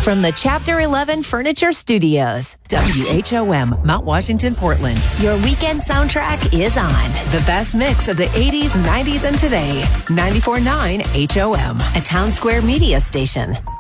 From the Chapter 11 Furniture Studios, WHOM, Mount Washington, Portland. Your weekend soundtrack is on. The best mix of the 80s, 90s, and today. 94.9 HOM, a Town Square media station.